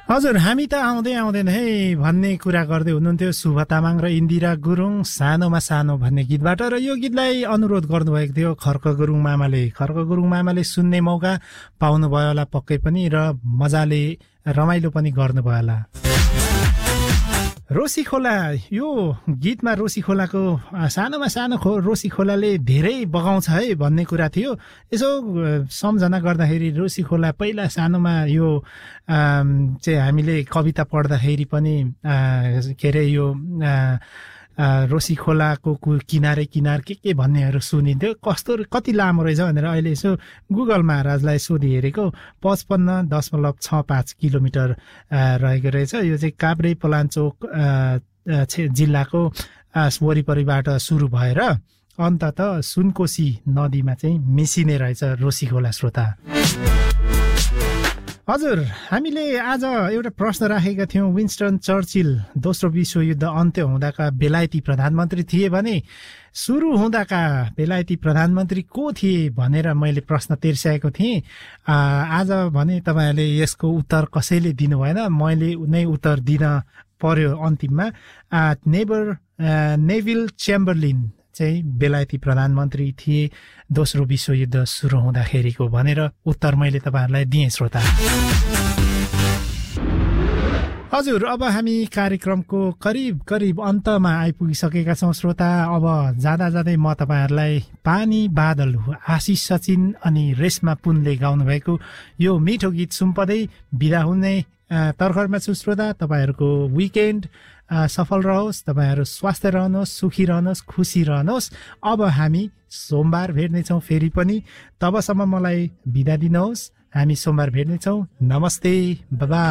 हजुर, हामी त आउँदै आउँदैन है भन्ने कुरा गर्दै हुनुहुन्थ्यो शुभ तामाङ र इन्दिरा गुरुङ सानोमा सानो भन्ने गीतबाट। र यो गीतलाई अनुरोध गर्नुभएको थियो खर्क गुरुङ मामाले सुन्ने मौका पाउनुभयो होला पक्कै पनि, र मजाले रमाइलो पनि गर्नुभयो होला। रोसी खोला, यो गीतमा रोसी खोलाको सानोमा सानो रोसी खोलाले धेरै बगाउँछ है भन्ने कुरा थियो। यसो सम्झना गर्दाखेरि रोसी खोला पहिला सानोमा यो चाहिँ हामीले कविता पढ्दाखेरि पनि के अरे यो रोसी खोलाको किनारे किनार के भन्नेहरू सुनिन्थ्यो। कति लामो रहेछ भनेर अहिले यसो गुगल महाराजलाई सोधी हेरेको 55.65 किलोमिटर रहेको रहेछ। यो चाहिँ काभ्रे पलाञ्चोक जिल्लाको वरिपरिबाट सुरु भएर अन्ततः सुनकोशी नदीमा चाहिँ मिसिने रहेछ रोसी खोला। श्रोता हजुर, हामीले आज एउटा प्रश्न राखेका थियौँ। विन्स्टन चर्चिल दोस्रो विश्वयुद्ध अन्त्य हुँदाका बेलायती प्रधानमन्त्री थिए भने सुरु हुँदाका बेलायती प्रधानमन्त्री को थिए भनेर मैले प्रश्न तेर्स्याएको थिएँ। आज भने तपाईँहरूले यसको उत्तर कसैले दिनु भएन, मैले नै उत्तर दिन पर्यो अन्तिममा। नेभिल च्याम्बरलिन चाहिँ बेलायती प्रधानमन्त्री थिए दोस्रो विश्वयुद्ध सुरु हुँदाखेरिको भनेर उत्तर मैले तपाईँहरूलाई दिएँ। श्रोता हजुर, अब हामी कार्यक्रमको करिब अन्तमा आइपुगिसकेका छौँ। श्रोता अब जाँदै म तपाईँहरूलाई पानी बादल आशिष सचिन अनि रेशमा पुनले गाउनुभएको यो मिठो गीत सुम्पदै बिदा हुने तर्खरमा छु। श्रोता, तपाईँहरूको विकेन्ड सफल रहोस्, तपाईँहरू स्वस्थ रहनुहोस्, सुखी रहनुहोस्, खुसी रहनुहोस्। अब हामी सोमबार भेट्नेछौँ फेरि पनि, तबसम्म मलाई बिदा दिनुहोस्। हामी सोमबार भेट्नेछौँ। नमस्ते, बाइ।